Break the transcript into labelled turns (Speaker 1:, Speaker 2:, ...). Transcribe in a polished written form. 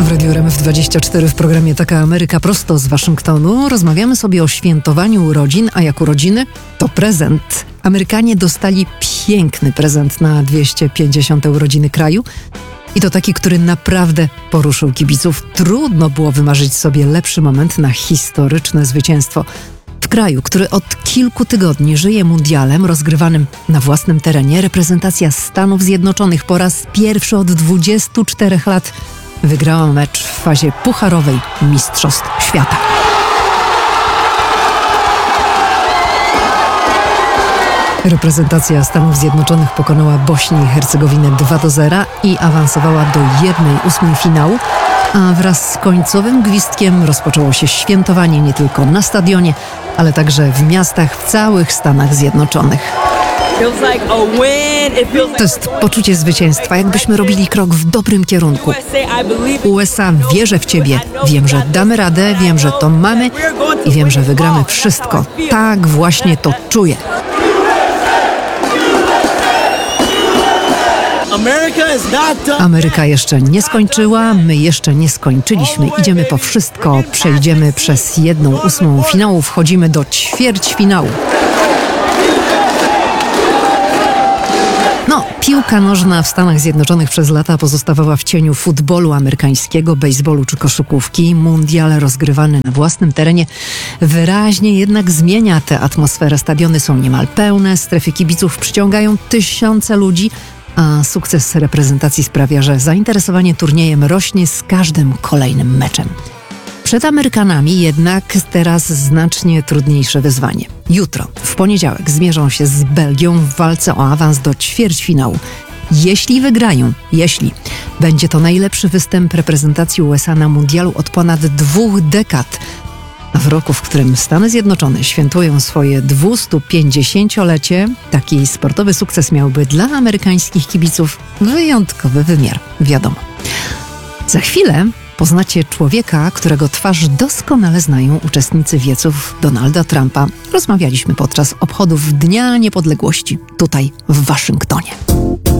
Speaker 1: W Radiu RMF24 w programie Taka Ameryka prosto z Waszyngtonu rozmawiamy sobie o świętowaniu urodzin, a jak urodziny to prezent. Amerykanie dostali piękny prezent na 250. urodziny kraju i to taki, który naprawdę poruszył kibiców. Trudno było wymarzyć sobie lepszy moment na historyczne zwycięstwo. W kraju, który od kilku tygodni żyje mundialem rozgrywanym na własnym terenie, reprezentacja Stanów Zjednoczonych po raz pierwszy od 24 lat wygrała mecz w fazie pucharowej Mistrzostw Świata. Reprezentacja Stanów Zjednoczonych pokonała Bośnię i Hercegowinę 2-0 i awansowała do 1/8 finału, a wraz z końcowym gwizdkiem rozpoczęło się świętowanie nie tylko na stadionie, ale także w miastach w całych Stanach Zjednoczonych. To jest poczucie zwycięstwa, jakbyśmy robili krok w dobrym kierunku. USA, wierzę w Ciebie. Wiem, że damy radę, wiem, że to mamy i wiem, że wygramy wszystko. Tak właśnie to czuję. Ameryka jeszcze nie skończyła, my jeszcze nie skończyliśmy. Idziemy po wszystko, przejdziemy przez 1/8 finału, wchodzimy do ćwierćfinału. Piłka nożna w Stanach Zjednoczonych przez lata pozostawała w cieniu futbolu amerykańskiego, bejsbolu czy koszykówki. Mundial rozgrywany na własnym terenie wyraźnie jednak zmienia tę atmosferę. Stadiony są niemal pełne, strefy kibiców przyciągają tysiące ludzi, a sukces reprezentacji sprawia, że zainteresowanie turniejem rośnie z każdym kolejnym meczem. Przed Amerykanami jednak teraz znacznie trudniejsze wyzwanie. Jutro, w poniedziałek, zmierzą się z Belgią w walce o awans do ćwierćfinału. Jeśli wygrają, będzie to najlepszy występ reprezentacji USA na mundialu od ponad 2 dekad. A w roku, w którym Stany Zjednoczone świętują swoje 250-lecie, taki sportowy sukces miałby dla amerykańskich kibiców wyjątkowy wymiar, wiadomo. Za chwilę poznacie człowieka, którego twarz doskonale znają uczestnicy wieców Donalda Trumpa. Rozmawialiśmy podczas obchodów Dnia Niepodległości tutaj w Waszyngtonie.